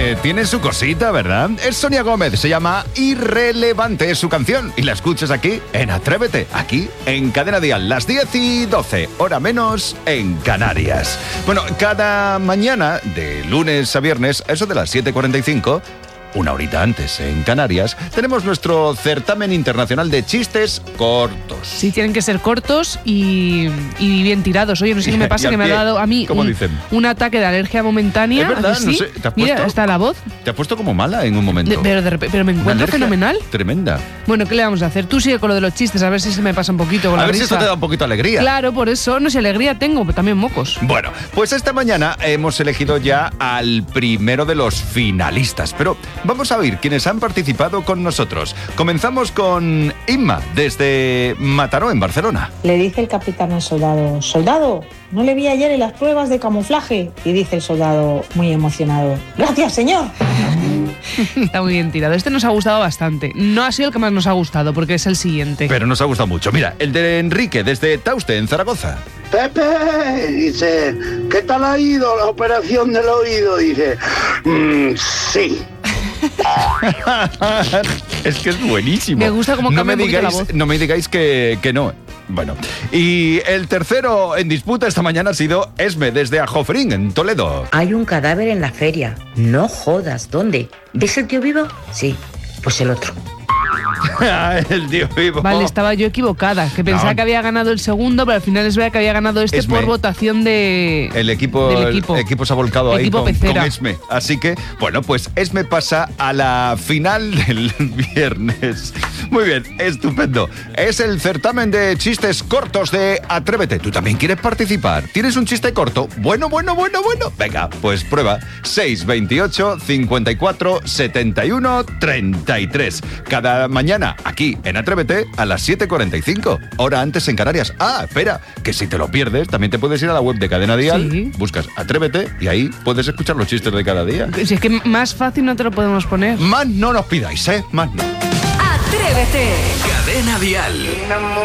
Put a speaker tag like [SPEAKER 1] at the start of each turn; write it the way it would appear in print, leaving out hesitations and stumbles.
[SPEAKER 1] tiene su cosita, ¿verdad? Es Sonia Gómez, se llama Irrelevante, es su canción. Y la escuchas aquí en Atrévete, aquí en Cadena Dial, las 10:12, hora menos en Canarias. Bueno, cada mañana, de lunes a viernes, a eso de las 7:45... una horita antes en Canarias, tenemos nuestro certamen internacional de chistes cortos.
[SPEAKER 2] Sí, tienen que ser cortos y bien tirados. Oye, no sé qué me pasa, que me ha dado a mí un ataque de alergia momentánea.
[SPEAKER 1] Es verdad,
[SPEAKER 2] ¿sí?
[SPEAKER 1] No sé, ¿te has
[SPEAKER 2] Mira,
[SPEAKER 1] puesto?
[SPEAKER 2] está la voz.
[SPEAKER 1] Te has puesto como mala en un momento.
[SPEAKER 2] Pero me encuentro fenomenal.
[SPEAKER 1] Tremenda.
[SPEAKER 2] Bueno, ¿qué le vamos a hacer? Tú sigue con lo de los chistes, a ver si se me pasa un poquito con la
[SPEAKER 1] A ver
[SPEAKER 2] risa.
[SPEAKER 1] si esto te da un poquito de alegría.
[SPEAKER 2] Claro, por eso, no sé, alegría tengo, pero también mocos.
[SPEAKER 1] Bueno, pues esta mañana hemos elegido ya al primero de los finalistas, pero vamos a ver quiénes han participado con nosotros. Comenzamos con Inma, desde Mataró, en Barcelona.
[SPEAKER 3] Le dice el capitán al soldado: soldado, no le vi ayer en las pruebas de camuflaje. Y dice el soldado, muy emocionado: gracias, señor.
[SPEAKER 2] Está muy bien tirado. Este nos ha gustado bastante. No ha sido el que más nos ha gustado, porque es el siguiente.
[SPEAKER 1] Pero nos ha gustado mucho. Mira, el de Enrique, desde Tauste, en Zaragoza.
[SPEAKER 4] Pepe, dice, ¿qué tal ha ido la operación del oído? Dice, sí.
[SPEAKER 1] Es que es buenísimo.
[SPEAKER 2] Me gusta cómo cambia un poquito la voz.
[SPEAKER 1] No me digáis que no. Bueno, y el tercero en disputa esta mañana ha sido Esme, desde Ajofrín, en Toledo.
[SPEAKER 5] Hay un cadáver en la feria. No jodas, ¿dónde? ¿Ves el tío vivo? Sí, pues el otro.
[SPEAKER 1] El tío vivo.
[SPEAKER 2] Vale, estaba yo equivocada, que pensaba que había ganado el segundo, pero al final es verdad que había ganado este
[SPEAKER 1] Esme.
[SPEAKER 2] por votación de...
[SPEAKER 1] El equipo se ha volcado ahí con Esme. Así que, bueno, pues Esme pasa a la final del viernes. Muy bien, estupendo. Es el certamen de chistes cortos de Atrévete. ¿Tú también quieres participar? ¿Tienes un chiste corto? Bueno. Venga, pues prueba. 628 54 71 33. Cada mañana aquí en Atrévete a las 7:45, hora antes en Canarias. Ah, espera, que si te lo pierdes también te puedes ir a la web de Cadena Dial,
[SPEAKER 2] sí.
[SPEAKER 1] Buscas Atrévete y ahí puedes escuchar los chistes de cada día.
[SPEAKER 2] Si es que más fácil no te lo podemos poner.
[SPEAKER 1] Más no nos pidáis, más no.
[SPEAKER 6] Atrévete.
[SPEAKER 7] Cadena Dial.